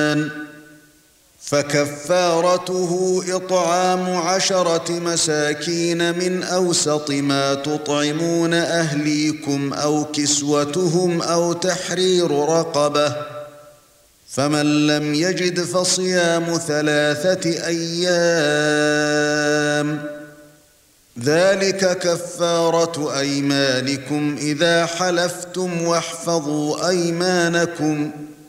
الرحمن فكفارته إطعام 10 مساكين من أوسط ما تطعمون أهليكم أو كسوتهم أو تحرير رقبة فمن لم يجد فصيام 3 أيام ذلك كفارة أيمانكم إذا حلفتم واحفظوا أيمانكم